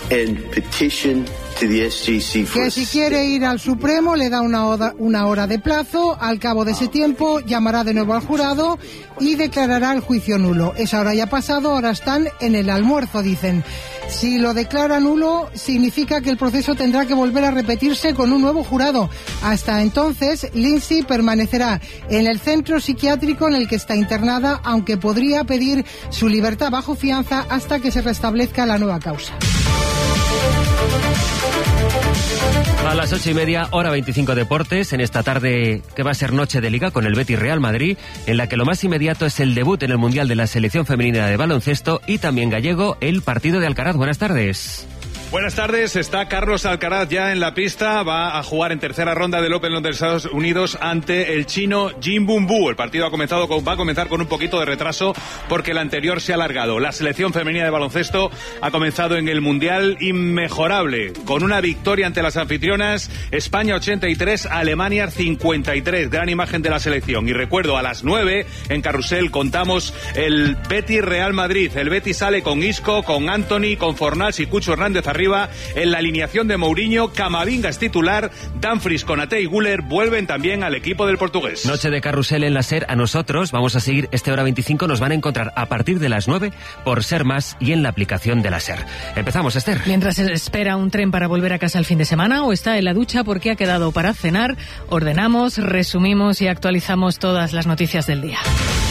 and petition to the SJC for que si quiere ir al Supremo le da una hora de plazo. Al cabo de ese tiempo llamará de nuevo al jurado y declarará el juicio nulo. Esa hora ya ha pasado, ahora están en el almuerzo, dicen. Si lo declara nulo, significa que el proceso tendrá que volver a repetirse con un nuevo jurado. Hasta entonces, Lindsay permanecerá en el centro psiquiátrico en el que está internada, aunque podría pedir su libertad bajo fianza hasta que se restablezca la nueva causa. A las 8:30, hora 25 deportes, en esta tarde que va a ser noche de Liga con el Betis Real Madrid, en la que lo más inmediato es el debut en el Mundial de la selección femenina de baloncesto y también gallego el partido de Alcaraz. Buenas tardes. Buenas tardes, está Carlos Alcaraz ya en la pista, va a jugar en tercera ronda del Open de Estados Unidos ante el chino Jin Bumbu. El partido va a comenzar con un poquito de retraso porque el anterior se ha alargado. La selección femenina de baloncesto ha comenzado en el Mundial inmejorable, con una victoria ante las anfitrionas, España 83, Alemania 53, gran imagen de la selección. Y recuerdo, a las 9 en Carrusel contamos el Betis Real Madrid. El Betis sale con Isco, con Anthony, con Fornals y Cucho Hernández arriba. En la alineación de Mourinho, Camavinga es titular, Dumfries, Konaté y Güler vuelven también al equipo del portugués. Noche de Carrusel en la SER. A nosotros vamos a seguir este hora 25, nos van a encontrar a partir de las 9 por Ser Más y en la aplicación de la SER. Empezamos, Esther. Mientras se espera un tren para volver a casa el fin de semana o está en la ducha porque ha quedado para cenar, ordenamos, resumimos y actualizamos todas las noticias del día.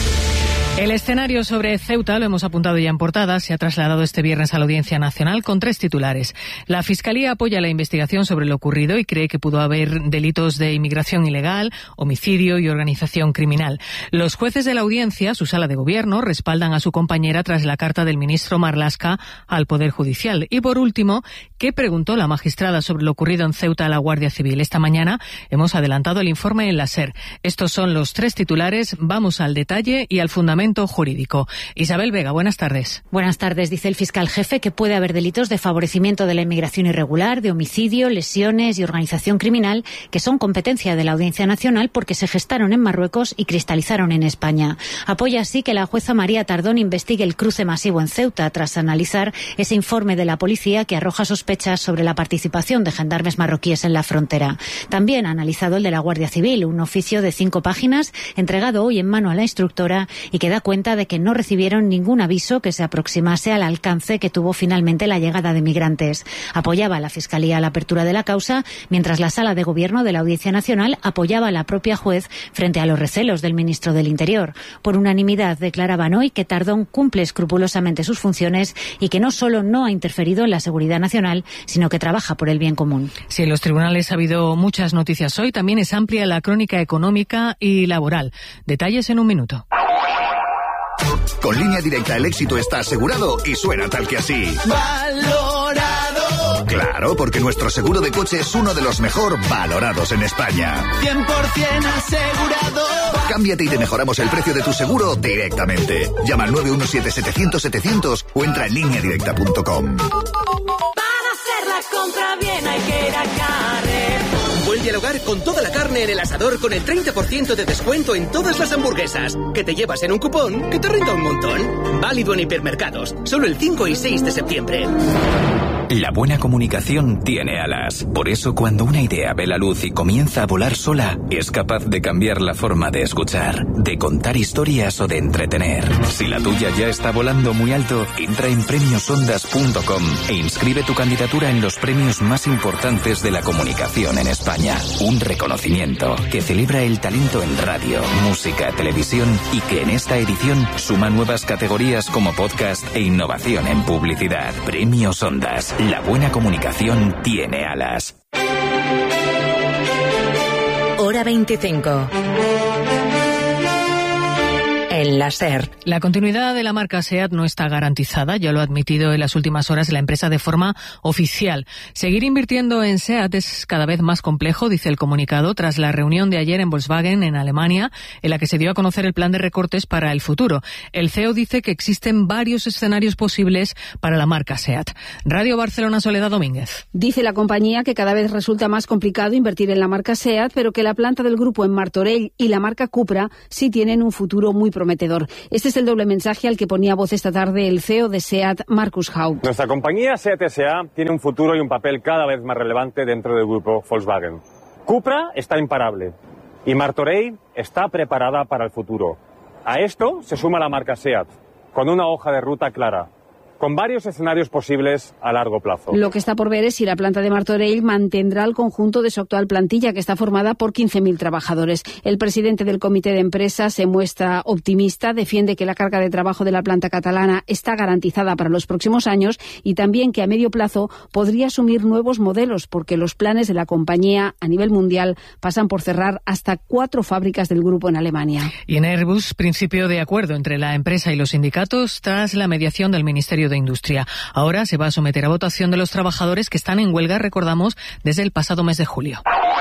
El escenario sobre Ceuta, lo hemos apuntado ya en portada, se ha trasladado este viernes a la Audiencia Nacional con 3 titulares. La Fiscalía apoya la investigación sobre lo ocurrido y cree que pudo haber delitos de inmigración ilegal, homicidio y organización criminal. Los jueces de la audiencia, su sala de gobierno, respaldan a su compañera tras la carta del ministro Marlaska al Poder Judicial. Y por último, ¿qué preguntó la magistrada sobre lo ocurrido en Ceuta a la Guardia Civil? Esta mañana hemos adelantado el informe en la SER. Estos son los 3 titulares, vamos al detalle y al fundamento jurídico. Isabel Vega, buenas tardes. Buenas tardes. Dice el fiscal jefe que puede haber delitos de favorecimiento de la inmigración irregular, de homicidio, lesiones y organización criminal que son competencia de la Audiencia Nacional porque se gestaron en Marruecos y cristalizaron en España. Apoya así que la jueza María Tardón investigue el cruce masivo en Ceuta tras analizar ese informe de la policía que arroja sospechas sobre la participación de gendarmes marroquíes en la frontera. También ha analizado el de la Guardia Civil, un oficio de 5 páginas entregado hoy en mano a la instructora y que da cuenta de que no recibieron ningún aviso que se aproximase al alcance que tuvo finalmente la llegada de migrantes. Apoyaba la Fiscalía la apertura de la causa, mientras la Sala de Gobierno de la Audiencia Nacional apoyaba a la propia juez frente a los recelos del ministro del Interior. Por unanimidad declaraban hoy que Tardón cumple escrupulosamente sus funciones y que no solo no ha interferido en la seguridad nacional, sino que trabaja por el bien común. Sí, en los tribunales ha habido muchas noticias hoy. También es amplia la crónica económica y laboral. Detalles en un minuto. Con Línea Directa el éxito está asegurado y suena tal que así. ¡Valorado! Claro, porque nuestro seguro de coche es uno de los mejor valorados en España. 100% asegurado. Cámbiate y te mejoramos el precio de tu seguro directamente. Llama al 917-700-700 o entra en lineadirecta.com. Para hacer la compra bien hay que ir a Carrefour. Vuelve al hogar con toda la carne en el asador con el 30% de descuento en todas las hamburguesas. Que te llevas en un cupón que te rinda un montón. Válido en hipermercados. Solo el 5 y 6 de septiembre. La buena comunicación tiene alas. Por eso, cuando una idea ve la luz y comienza a volar sola, es capaz de cambiar la forma de escuchar, de contar historias o de entretener. Si la tuya ya está volando muy alto, entra en premiosondas.com e inscribe tu candidatura en los premios más importantes de la comunicación en España. Un reconocimiento que celebra el talento en radio, música, televisión y que en esta edición suma nuevas categorías como podcast e innovación en publicidad. Premios Ondas. La buena comunicación tiene alas. Hora 25. En la SER. La continuidad de la marca SEAT no está garantizada, ya lo ha admitido en las últimas horas la empresa de forma oficial. Seguir invirtiendo en SEAT es cada vez más complejo, dice el comunicado, tras la reunión de ayer en Volkswagen, en Alemania, en la que se dio a conocer el plan de recortes para el futuro. El CEO dice que existen varios escenarios posibles para la marca SEAT. Radio Barcelona, Soledad Domínguez. Dice la compañía que cada vez resulta más complicado invertir en la marca SEAT, pero que la planta del grupo en Martorell y la marca Cupra sí tienen un futuro muy prometedor. prometedor. Este es el doble mensaje al que ponía voz esta tarde el CEO de SEAT, Markus Haupt. Nuestra compañía SEAT S.A. tiene un futuro y un papel cada vez más relevante dentro del grupo Volkswagen. Cupra está imparable y Martorell está preparada para el futuro. A esto se suma la marca SEAT, con una hoja de ruta clara, con varios escenarios posibles a largo plazo. Lo que está por ver es si la planta de Martorell mantendrá el conjunto de su actual plantilla, que está formada por 15.000 trabajadores. El presidente del comité de empresa se muestra optimista, defiende que la carga de trabajo de la planta catalana está garantizada para los próximos años y también que a medio plazo podría asumir nuevos modelos, porque los planes de la compañía a nivel mundial pasan por cerrar hasta 4 fábricas del grupo en Alemania. Y en Airbus, principio de acuerdo entre la empresa y los sindicatos tras la mediación del Ministerio de Industria. Ahora se va a someter a votación de los trabajadores que están en huelga, recordamos, desde el pasado mes de julio.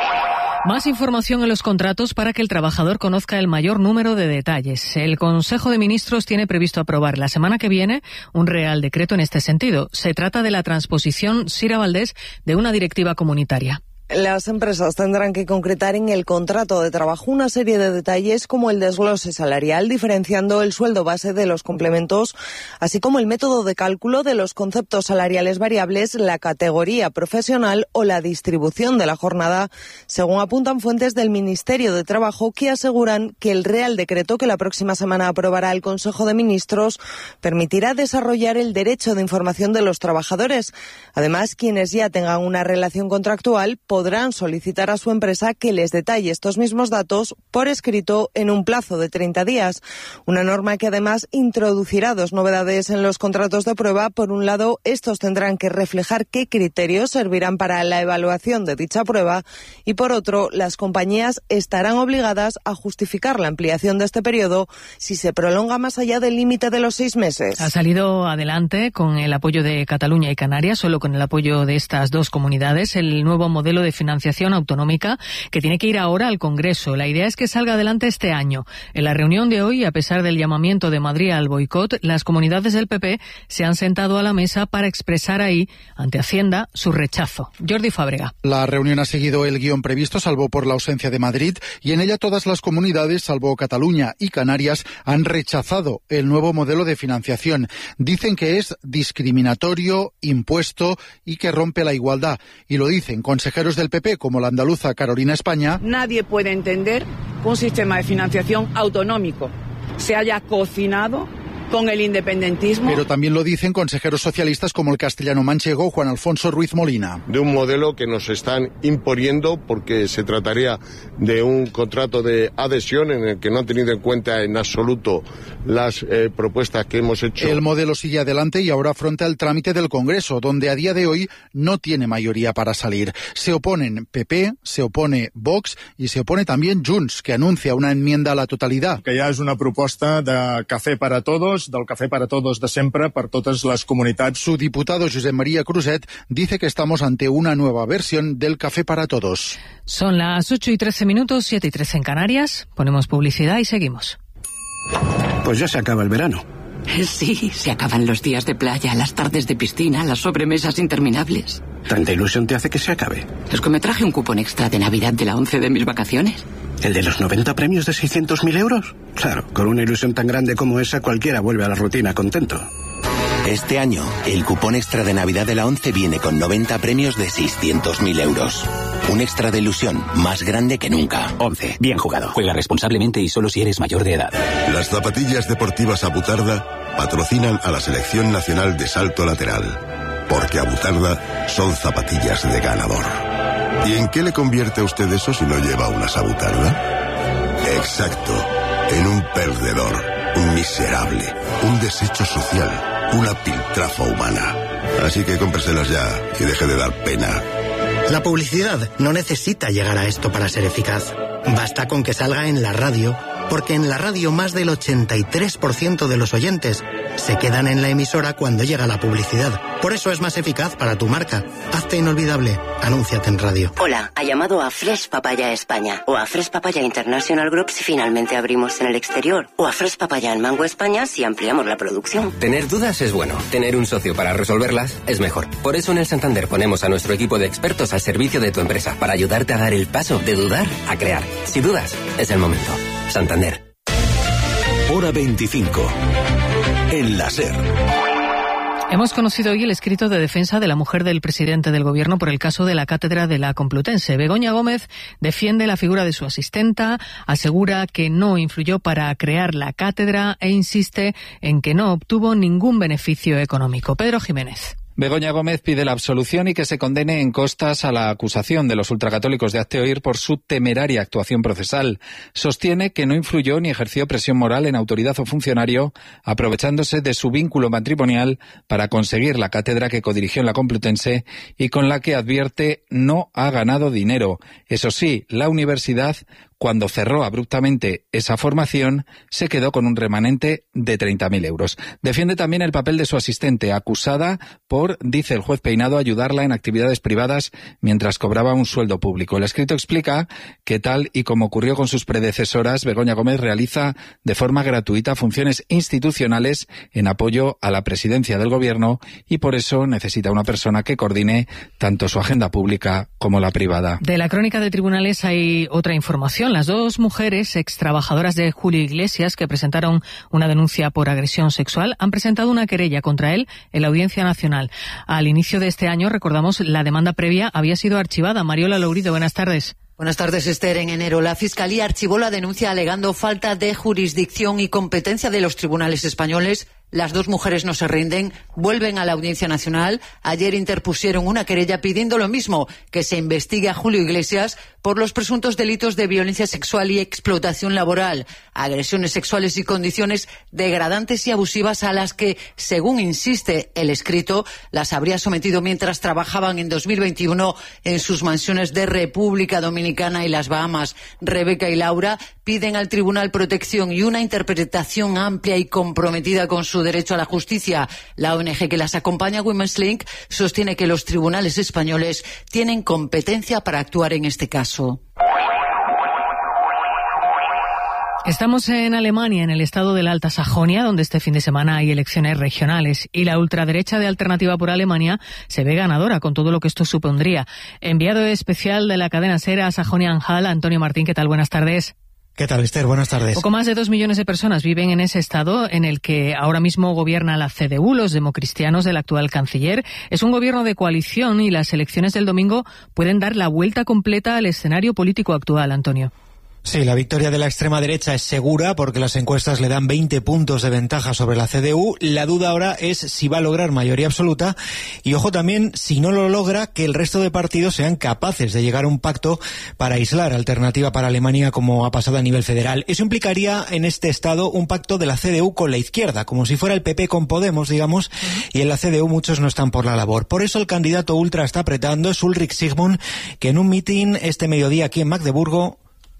Más información en los contratos para que el trabajador conozca el mayor número de detalles. El Consejo de Ministros tiene previsto aprobar la semana que viene un Real Decreto en este sentido. Se trata de la transposición, Sira Valdés, de una directiva comunitaria. Las empresas tendrán que concretar en el contrato de trabajo una serie de detalles como el desglose salarial, diferenciando el sueldo base de los complementos, así como el método de cálculo de los conceptos salariales variables, la categoría profesional o la distribución de la jornada, según apuntan fuentes del Ministerio de Trabajo, que aseguran que el Real Decreto que la próxima semana aprobará el Consejo de Ministros permitirá desarrollar el derecho de información de los trabajadores. Además, quienes ya tengan una relación contractual podrán solicitar a su empresa que les detalle estos mismos datos por escrito en un plazo de 30 días. Una norma que además introducirá 2 novedades en los contratos de prueba. Por un lado, estos tendrán que reflejar qué criterios servirán para la evaluación de dicha prueba y por otro, las compañías estarán obligadas a justificar la ampliación de este periodo si se prolonga más allá del límite de los 6 meses. Ha salido adelante con el apoyo de Cataluña y Canarias, solo con el apoyo de estas 2 comunidades, el nuevo modelo de financiación autonómica que tiene que ir ahora al Congreso. La idea es que salga adelante este año. En la reunión de hoy, a pesar del llamamiento de Madrid al boicot, las comunidades del PP se han sentado a la mesa para expresar ahí, ante Hacienda, su rechazo. Jordi Fábrega. La reunión ha seguido el guión previsto, salvo por la ausencia de Madrid, y en ella todas las comunidades, salvo Cataluña y Canarias, han rechazado el nuevo modelo de financiación. Dicen que es discriminatorio, impuesto y que rompe la igualdad. Y lo dicen consejeros del PP, como la andaluza Carolina España. Nadie puede entender que un sistema de financiación autonómico se haya cocinado con el independentismo. Pero también lo dicen consejeros socialistas como el castellano manchego Juan Alfonso Ruiz Molina. De un modelo que nos están imponiendo porque se trataría de un contrato de adhesión en el que no han tenido en cuenta en absoluto las propuestas que hemos hecho. El modelo sigue adelante y ahora afronta el trámite del Congreso, donde a día de hoy no tiene mayoría para salir. Se oponen PP, se opone Vox y se opone también Junts, que anuncia una enmienda a la totalidad. Que ja és una proposta de café para todos, del café para todos de sempre, per totes les comunitats. Su diputado Josep María Cruzet dice que estamos ante una nueva versión del café para todos. Son las 8:13, 7:13 en Canarias. Ponemos publicidad y seguimos. Pues ya se acaba el verano. Sí, se acaban los días de playa, las tardes de piscina, las sobremesas interminables. ¿Tanta ilusión te hace que se acabe? Es que me traje un cupón extra de Navidad de la 11 de mis vacaciones. ¿El de los 90 premios de 600.000 euros? Claro, con una ilusión tan grande como esa, cualquiera vuelve a la rutina contento. Este año, el cupón extra de Navidad de la 11 viene con 90 premios de 600.000 euros. Un extra de ilusión más grande que nunca. 11. Bien jugado. Juega responsablemente y solo si eres mayor de edad. Las zapatillas deportivas Abutarda patrocinan a la Selección Nacional de Salto Lateral. Porque Abutarda son zapatillas de ganador. ¿Y en qué le convierte a usted eso si no lleva una Abutarda? Exacto. En un perdedor, un miserable, un desecho social, una piltrafa humana. Así que cómpreselas ya y deje de dar pena. La publicidad no necesita llegar a esto para ser eficaz. Basta con que salga en la radio, porque en la radio más del 83% de los oyentes se quedan en la emisora cuando llega la publicidad. Por eso es más eficaz para tu marca. Hazte inolvidable. Anúnciate en radio. Hola, ha llamado a Fresh Papaya España o a Fresh Papaya International Group si finalmente abrimos en el exterior o a Fresh Papaya en Mango España si ampliamos la producción. Tener dudas es bueno. Tener un socio para resolverlas es mejor. Por eso en el Santander ponemos a nuestro equipo de expertos al servicio de tu empresa para ayudarte a dar el paso de dudar a crear. Si dudas, es el momento. Santander. Hora 25. En la SER. Hemos conocido hoy el escrito de defensa de la mujer del presidente del Gobierno por el caso de la cátedra de la Complutense. Begoña Gómez defiende la figura de su asistenta, asegura que no influyó para crear la cátedra e insiste en que no obtuvo ningún beneficio económico. Pedro Jiménez. Begoña Gómez pide la absolución y que se condene en costas a la acusación de los ultracatólicos de Hazte Oír por su temeraria actuación procesal. Sostiene que no influyó ni ejerció presión moral en autoridad o funcionario, aprovechándose de su vínculo matrimonial para conseguir la cátedra que codirigió en la Complutense y con la que advierte no ha ganado dinero. Eso sí, la universidad, cuando cerró abruptamente esa formación, se quedó con un remanente de 30.000 euros. Defiende también el papel de su asistente, acusada por, dice el juez Peinado, ayudarla en actividades privadas mientras cobraba un sueldo público. El escrito explica que, tal y como ocurrió con sus predecesoras, Begoña Gómez realiza de forma gratuita funciones institucionales en apoyo a la presidencia del Gobierno y por eso necesita una persona que coordine tanto su agenda pública como la privada. De la crónica de tribunales hay otra información. Las dos mujeres extrabajadoras de Julio Iglesias que presentaron una denuncia por agresión sexual han presentado una querella contra él en la Audiencia Nacional. Al inicio de este año, recordamos, la demanda previa había sido archivada. Mariola Lourido, buenas tardes. Buenas tardes, Esther. En enero, la Fiscalía archivó la denuncia alegando falta de jurisdicción y competencia de los tribunales españoles. Las dos mujeres no se rinden, vuelven a la Audiencia Nacional. Ayer interpusieron una querella pidiendo lo mismo, que se investigue a Julio Iglesias por los presuntos delitos de violencia sexual y explotación laboral, agresiones sexuales y condiciones degradantes y abusivas a las que, según insiste el escrito, las habría sometido mientras trabajaban en 2021 en sus mansiones de República Dominicana y las Bahamas. Rebeca y Laura piden al tribunal protección y una interpretación amplia y comprometida con su derecho a la justicia. La ONG que las acompaña, Women's Link, sostiene que los tribunales españoles tienen competencia para actuar en este caso. Estamos en Alemania, en el estado de la Alta Sajonia, donde este fin de semana hay elecciones regionales y la ultraderecha de Alternativa por Alemania se ve ganadora con todo lo que esto supondría. Enviado especial de la cadena SER a Sajonia-Anhalt, Antonio Martín, ¿qué tal? Buenas tardes. ¿Qué tal, Esther? Buenas tardes. Poco más de 2 millones de personas viven en ese estado en el que ahora mismo gobierna la CDU, los democristianos del actual canciller. Es un gobierno de coalición y las elecciones del domingo pueden dar la vuelta completa al escenario político actual, Antonio. Sí, la victoria de la extrema derecha es segura porque las encuestas le dan 20 puntos de ventaja sobre la CDU. La duda ahora es si va a lograr mayoría absoluta y, ojo también, si no lo logra, que el resto de partidos sean capaces de llegar a un pacto para aislar Alternativa para Alemania como ha pasado a nivel federal. Eso implicaría en este estado un pacto de la CDU con la izquierda, como si fuera el PP con Podemos, digamos, y en la CDU muchos no están por la labor. Por eso el candidato ultra está apretando, es Ulrich Sigmund, que en un mitin este mediodía aquí en Magdeburgo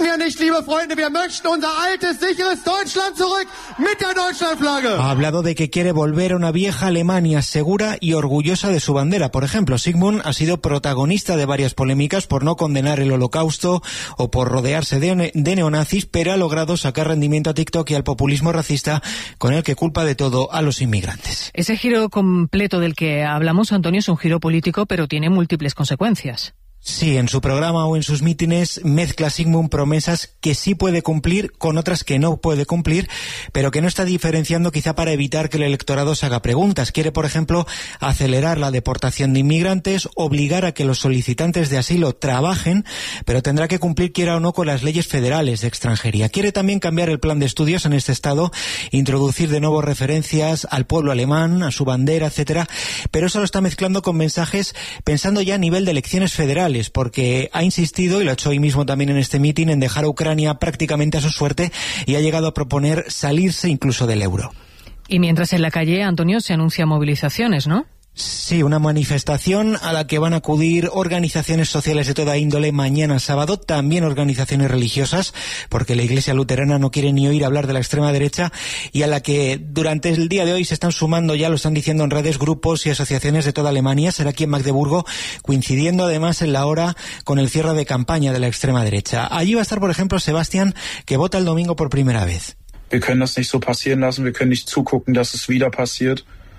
ha hablado de que quiere volver a una vieja Alemania segura y orgullosa de su bandera. Por ejemplo, Sigmund ha sido protagonista de varias polémicas por no condenar el Holocausto o por rodearse de neonazis, pero ha logrado sacar rendimiento a TikTok y al populismo racista con el que culpa de todo a los inmigrantes. Ese giro completo del que hablamos, Antonio, es un giro político, pero tiene múltiples consecuencias. Sí, en su programa o en sus mítines mezcla Sigmund promesas que sí puede cumplir con otras que no puede cumplir, pero que no está diferenciando quizá para evitar que el electorado se haga preguntas. Quiere, por ejemplo, acelerar la deportación de inmigrantes, obligar a que los solicitantes de asilo trabajen, pero tendrá que cumplir, quiera o no, con las leyes federales de extranjería. Quiere también cambiar el plan de estudios en este estado, introducir de nuevo referencias al pueblo alemán, a su bandera, etcétera, pero eso lo está mezclando con mensajes pensando ya a nivel de elecciones federales, porque ha insistido, y lo ha hecho hoy mismo también en este mitin, en dejar a Ucrania prácticamente a su suerte y ha llegado a proponer salirse incluso del euro. Y mientras en la calle, Antonio, se anuncian movilizaciones, ¿no? Sí, una manifestación a la que van a acudir organizaciones sociales de toda índole mañana sábado, también organizaciones religiosas, porque la Iglesia luterana no quiere ni oír hablar de la extrema derecha, y a la que durante el día de hoy se están sumando, ya lo están diciendo en redes, grupos y asociaciones de toda Alemania. Será aquí en Magdeburgo, coincidiendo además en la hora con el cierre de campaña de la extrema derecha. Allí va a estar, por ejemplo, Sebastián, que vota el domingo por primera vez. Wir können das nicht so passieren lassen, wir können nicht zugucken, dass es wieder passiert.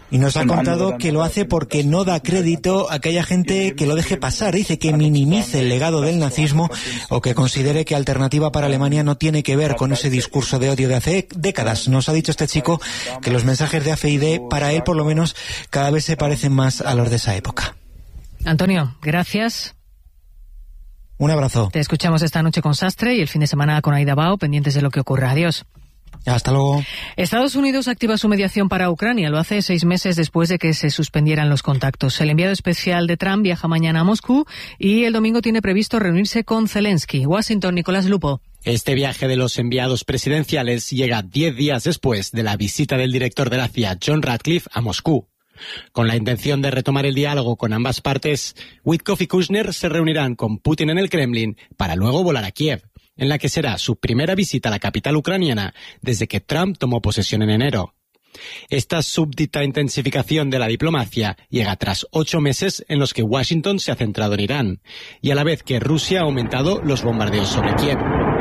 Y nos ha contado que lo hace porque no da crédito a aquella gente que lo deje pasar. Dice que minimice el legado del nazismo o que considere que Alternativa para Alemania no tiene que ver con ese discurso de odio de hace décadas. Nos ha dicho este chico que los mensajes de AFID, para él por lo menos, cada vez se parecen más a los de esa época. Antonio, gracias. Un abrazo. Te escuchamos esta noche con Sastre y el fin de semana con Aida Bao, pendientes de lo que ocurra. Adiós. Hasta luego. Estados Unidos activa su mediación para Ucrania. Lo hace 6 meses después de que se suspendieran los contactos. El enviado especial de Trump viaja mañana a Moscú y el domingo tiene previsto reunirse con Zelensky. Washington, Nicolás Lupo. Este viaje de los enviados presidenciales llega 10 días después de la visita del director de la CIA, John Ratcliffe, a Moscú. Con la intención de retomar el diálogo con ambas partes, Witkoff y Kushner se reunirán con Putin en el Kremlin para luego volar a Kiev, en la que será su primera visita a la capital ucraniana desde que Trump tomó posesión en enero. Esta súbdita intensificación de la diplomacia llega tras 8 meses en los que Washington se ha centrado en Irán, y a la vez que Rusia ha aumentado los bombardeos sobre Kiev.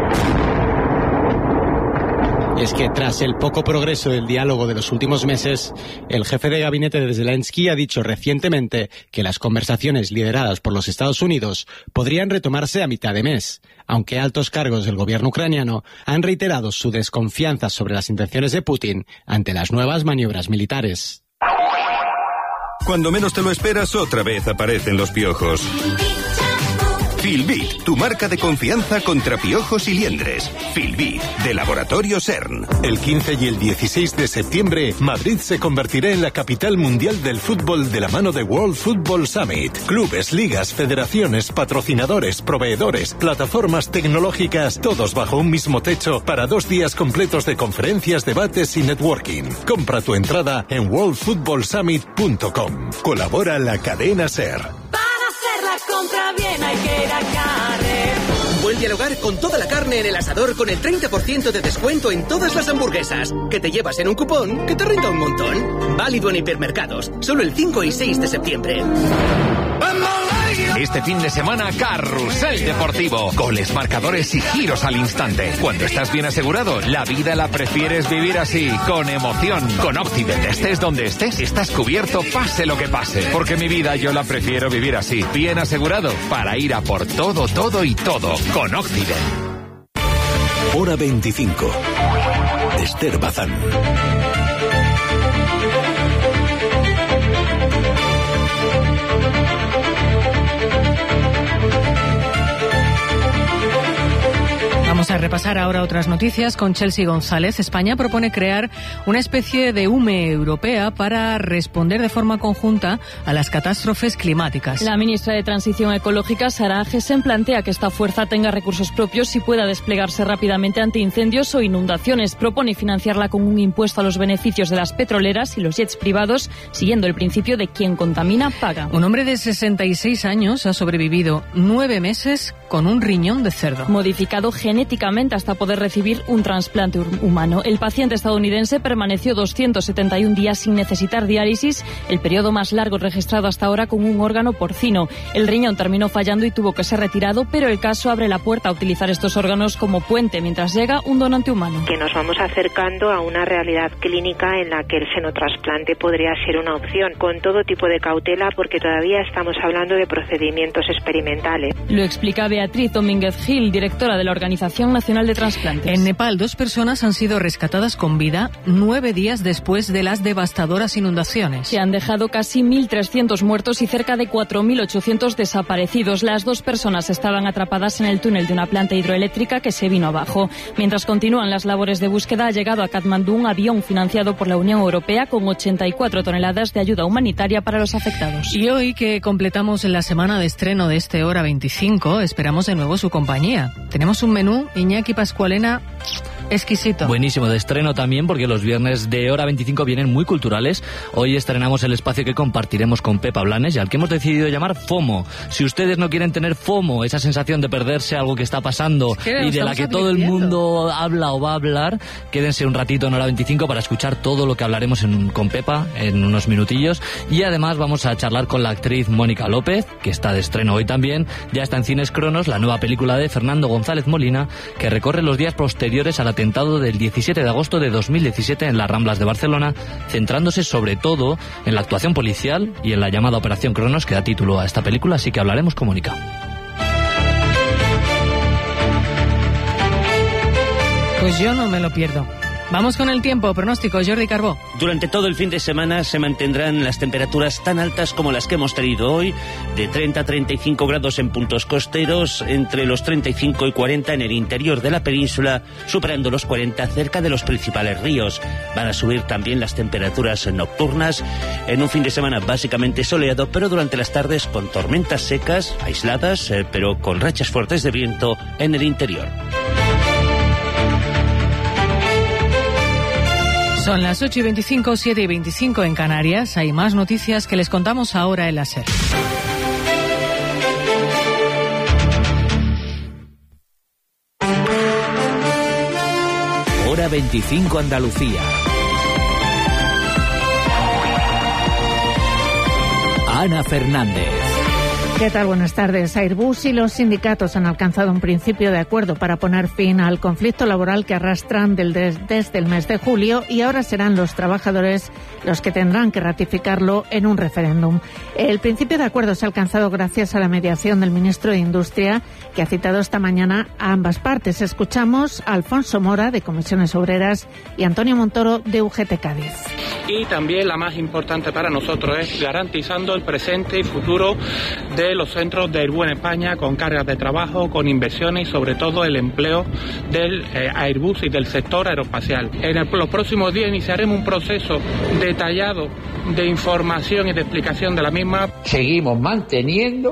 Es que tras el poco progreso del diálogo de los últimos meses, el jefe de gabinete de Zelensky ha dicho recientemente que las conversaciones lideradas por los Estados Unidos podrían retomarse a mitad de mes, aunque altos cargos del gobierno ucraniano han reiterado su desconfianza sobre las intenciones de Putin ante las nuevas maniobras militares. Cuando menos te lo esperas, otra vez aparecen los piojos. Filbit, tu marca de confianza contra piojos y liendres. Filbit, de Laboratorio CERN. El 15 y el 16 de septiembre, Madrid se convertirá en la capital mundial del fútbol de la mano de World Football Summit. Clubes, ligas, federaciones, patrocinadores, proveedores, plataformas tecnológicas, todos bajo un mismo techo para 2 días completos de conferencias, debates y networking. Compra tu entrada en worldfootballsummit.com. Colabora la cadena SER. Compra bien, hay que ir a Carrefour. Vuelve al hogar con toda la carne en el asador con el 30% de descuento en todas las hamburguesas. Que te llevas en un cupón que te rinda un montón. Válido en hipermercados. Solo el 5 y 6 de septiembre. Este fin de semana, Carrusel Deportivo. Goles, marcadores y giros al instante. Cuando estás bien asegurado, la vida la prefieres vivir así, con emoción. Con Occident, estés donde estés, estás cubierto pase lo que pase. Porque mi vida yo la prefiero vivir así, bien asegurado, para ir a por todo, todo y todo. Con Occident. Hora 25. Esther Bazán. Vamos a repasar ahora otras noticias con Chelsea González. España propone crear una especie de UME europea para responder de forma conjunta a las catástrofes climáticas. La ministra de Transición Ecológica, Sara Agesen, plantea que esta fuerza tenga recursos propios y pueda desplegarse rápidamente ante incendios o inundaciones. Propone financiarla con un impuesto a los beneficios de las petroleras y los jets privados, siguiendo el principio de quien contamina paga. Un hombre de 66 años ha sobrevivido 9 meses con un riñón de cerdo. Modificado genéticamente hasta poder recibir un trasplante humano. El paciente estadounidense permaneció 271 días sin necesitar diálisis, el periodo más largo registrado hasta ahora con un órgano porcino. El riñón terminó fallando y tuvo que ser retirado, pero el caso abre la puerta a utilizar estos órganos como puente mientras llega un donante humano. Que nos vamos acercando a una realidad clínica en la que el senotrasplante podría ser una opción, con todo tipo de cautela, porque todavía estamos hablando de procedimientos experimentales. Lo explica Beatriz Domínguez Gil, directora de la Organización Nacional de Trasplantes. En Nepal, 2 personas han sido rescatadas con vida 9 días después de las devastadoras inundaciones. Se han dejado casi 1.300 muertos y cerca de 4.800 desaparecidos. Las 2 personas estaban atrapadas en el túnel de una planta hidroeléctrica que se vino abajo. Mientras continúan las labores de búsqueda, ha llegado a Katmandú un avión financiado por la Unión Europea con 84 toneladas de ayuda humanitaria para los afectados. Y hoy que completamos la semana de estreno de este Hora 25, esperamos de nuevo su compañía. Tenemos un menú, Iñaki Pascualena, exquisito. Buenísimo, de estreno también, porque los viernes de Hora 25 vienen muy culturales. Hoy estrenamos el espacio que compartiremos con Pepa Blanes y al que hemos decidido llamar FOMO. Si ustedes no quieren tener FOMO, esa sensación de perderse algo que está pasando y de la que todo el mundo habla o va a hablar, quédense un ratito en Hora 25 para escuchar todo lo que hablaremos con Pepa en unos minutillos. Y además vamos a charlar con la actriz Mónica López, que está de estreno hoy también. Ya está en Cines Cronos la nueva película de Fernando González Molina, que recorre los días posteriores a la atentado del 17 de agosto de 2017 en las Ramblas de Barcelona, centrándose sobre todo en la actuación policial y en la llamada Operación Cronos, que da título a esta película, así que hablaremos con Mónica. Pues yo no me lo pierdo. Vamos con el tiempo, pronóstico, Jordi Carbó. Durante todo el fin de semana se mantendrán las temperaturas tan altas como las que hemos tenido hoy, de 30 a 35 grados en puntos costeros, entre los 35 y 40 en el interior de la península, superando los 40 cerca de los principales ríos. Van a subir también las temperaturas nocturnas, en un fin de semana básicamente soleado, pero durante las tardes con tormentas secas, aisladas, pero con rachas fuertes de viento en el interior. Son las 8:25, 7:25 en Canarias. Hay más noticias que les contamos ahora en la SER. Hora 25 Andalucía. Ana Fernández. ¿Qué tal? Buenas tardes. Airbus y los sindicatos han alcanzado un principio de acuerdo para poner fin al conflicto laboral que arrastran desde el mes de julio, y ahora serán los trabajadores los que tendrán que ratificarlo en un referéndum. El principio de acuerdo se ha alcanzado gracias a la mediación del ministro de Industria, que ha citado esta mañana a ambas partes. Escuchamos a Alfonso Mora, de Comisiones Obreras, y Antonio Montoro, de UGT Cádiz. Y también la más importante para nosotros es garantizando el presente y futuro de los centros de Airbus en España, con cargas de trabajo, con inversiones y sobre todo el empleo del Airbus y del sector aeroespacial. En los próximos días iniciaremos un proceso detallado de información y de explicación de la misma. Seguimos manteniendo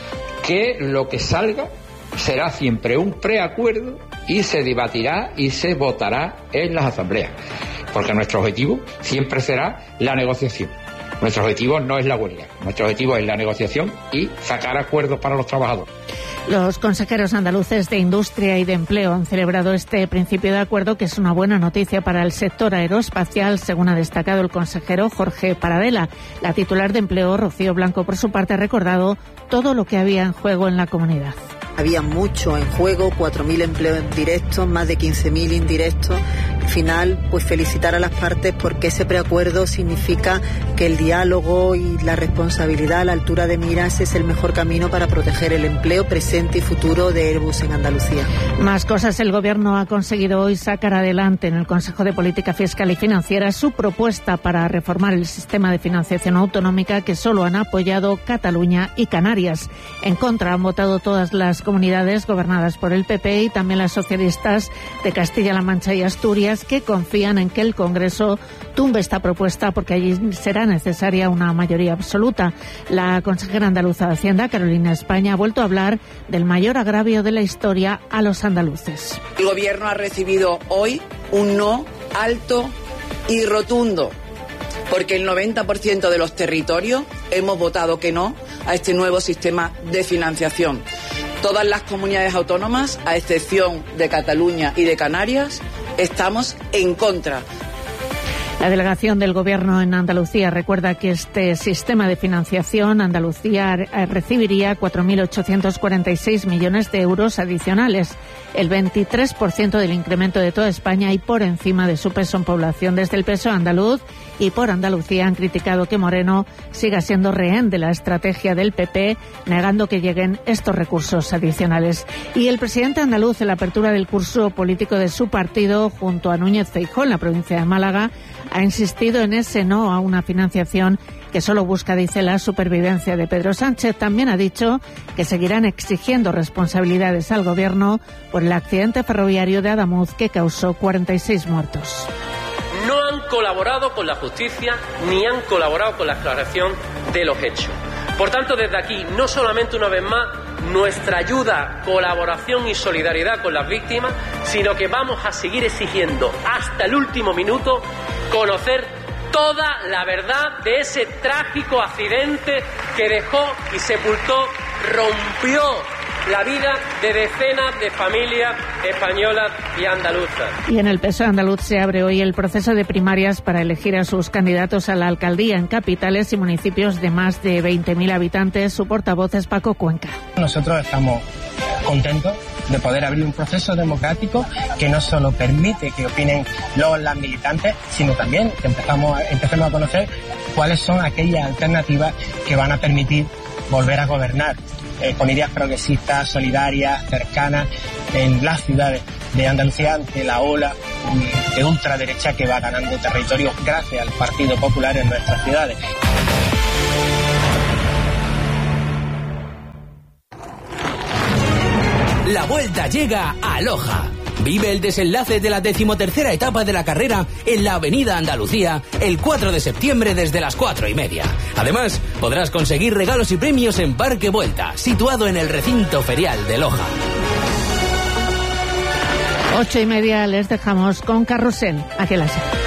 que lo que salga será siempre un preacuerdo y se debatirá y se votará en las asambleas, porque nuestro objetivo siempre será la negociación. Nuestro objetivo no es la huelga, nuestro objetivo es la negociación y sacar acuerdos para los trabajadores. Los consejeros andaluces de Industria y de Empleo han celebrado este principio de acuerdo, que es una buena noticia para el sector aeroespacial, según ha destacado el consejero Jorge Paradela. La titular de Empleo, Rocío Blanco, por su parte, ha recordado todo lo que había en juego en la comunidad. Había mucho en juego, 4.000 empleos directos, más de 15.000 indirectos. Al final, pues felicitar a las partes, porque ese preacuerdo significa que el diálogo y la responsabilidad a la altura de miras es el mejor camino para proteger el empleo presente y futuro de Airbus en Andalucía. Más cosas. El Gobierno ha conseguido hoy sacar adelante en el Consejo de Política Fiscal y Financiera su propuesta para reformar el sistema de financiación autonómica, que solo han apoyado Cataluña y Canarias. En contra han votado todas las comunidades gobernadas por el PP y también las socialistas de Castilla-La Mancha y Asturias, que confían en que el Congreso tumbe esta propuesta, porque allí será necesaria una mayoría absoluta. La consejera andaluza de Hacienda, Carolina España, ha vuelto a hablar del mayor agravio de la historia a los andaluces. El Gobierno ha recibido hoy un no alto y rotundo, porque el 90% de los territorios hemos votado que no a este nuevo sistema de financiación. Todas las comunidades autónomas, a excepción de Cataluña y de Canarias, estamos en contra. La delegación del Gobierno en Andalucía recuerda que este sistema de financiación, Andalucía recibiría 4.846 millones de euros adicionales, el 23% del incremento de toda España y por encima de su peso en población. Desde el PSOE andaluz y por Andalucía han criticado que Moreno siga siendo rehén de la estrategia del PP, negando que lleguen estos recursos adicionales. Y el presidente andaluz, en la apertura del curso político de su partido junto a Núñez Feijóo en la provincia de Málaga, ha insistido en ese no a una financiación que solo busca, dice, la supervivencia de Pedro Sánchez. También ha dicho que seguirán exigiendo responsabilidades al Gobierno por el accidente ferroviario de Adamuz, que causó 46 muertos. No han colaborado con la justicia ni han colaborado con la aclaración de los hechos. Por tanto, desde aquí, no solamente una vez más nuestra ayuda, colaboración y solidaridad con las víctimas, sino que vamos a seguir exigiendo hasta el último minuto conocer toda la verdad de ese trágico accidente que dejó y sepultó, rompió la vida de decenas de familias españolas y andaluzas. Y en el PSOE andaluz se abre hoy el proceso de primarias para elegir a sus candidatos a la alcaldía en capitales y municipios de más de 20.000 habitantes. Su portavoz es Paco Cuenca. Nosotros estamos contentos de poder abrir un proceso democrático que no solo permite que opinen las militantes, sino también que empecemos a conocer cuáles son aquellas alternativas que van a permitir volver a gobernar con ideas progresistas, solidarias, cercanas en las ciudades de Andalucía ante la ola de ultraderecha que va ganando territorio gracias al Partido Popular en nuestras ciudades. La Vuelta llega a Loja. Vive el desenlace de la 13ª etapa de la carrera en la Avenida Andalucía el 4 de septiembre desde las 4:30. Además, podrás conseguir regalos y premios en Parque Vuelta, situado en el recinto ferial de Loja. 8:30 les dejamos con Carrusel. Aquí la